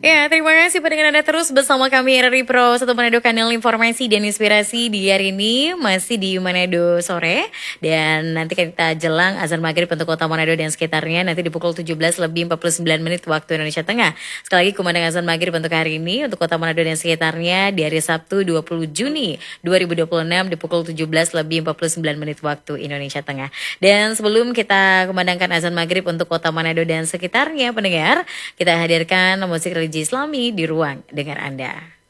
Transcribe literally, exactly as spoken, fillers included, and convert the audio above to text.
Ya, terima kasih pendengar Anda terus bersama kami R R I Pro satu Manado, kanal informasi dan inspirasi. Di hari ini masih di Manado sore, dan nanti kita jelang azan maghrib untuk kota Manado dan sekitarnya nanti di pukul tujuh belas lebih empat puluh sembilan menit waktu Indonesia Tengah. Sekali lagi kumandang azan maghrib untuk hari ini untuk kota Manado dan sekitarnya di hari Sabtu dua puluh Juni dua ribu dua puluh enam di pukul tujuh belas lebih empat puluh sembilan menit waktu Indonesia Tengah. Dan sebelum kita kumandangkan azan maghrib untuk kota Manado dan sekitarnya, pendengar, kita hadirkan musik religi Islami di ruang dengar Anda.